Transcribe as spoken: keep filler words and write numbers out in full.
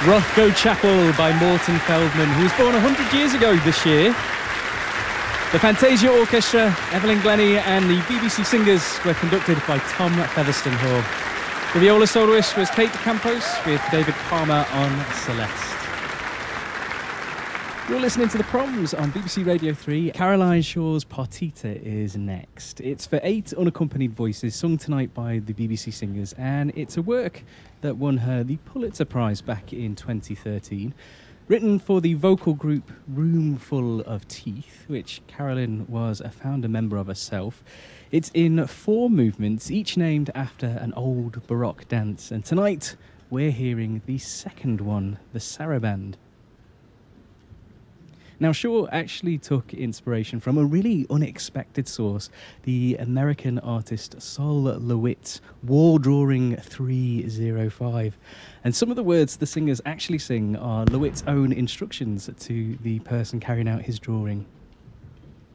Rothko Chapel by Morton Feldman, who was born one hundred years ago this year. The Fantasia Orchestra, Evelyn Glennie and the B B C Singers were conducted by Tom Featherstone Hall. The viola soloist was Kate Campos with David Palmer on Celeste. You're listening to The Proms on B B C Radio three. Caroline Shaw's Partita is next. It's for eight unaccompanied voices, sung tonight by the B B C Singers, and it's a work that won her the Pulitzer Prize back in twenty thirteen. Written for the vocal group Room Full of Teeth, which Carolyn was a founder member of herself. It's in four movements, each named after an old Baroque dance, and tonight we're hearing the second one, the Saraband. Now, Shaw actually took inspiration from a really unexpected source, the American artist Sol LeWitt's Wall Drawing three oh five. And some of the words the singers actually sing are LeWitt's own instructions to the person carrying out his drawing.